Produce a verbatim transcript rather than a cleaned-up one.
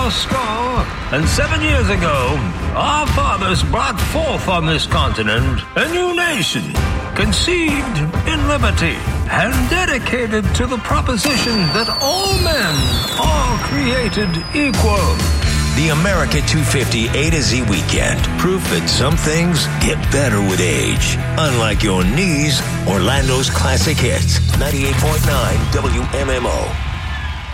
our skull. And seven years ago, our fathers brought forth on this continent a new nation, conceived in liberty and dedicated to the proposition that all men are created equal. The America two fifty A to Z Weekend. Proof that some things get better with age. Unlike your knees, Orlando's classic hits. ninety-eight point nine W M M O.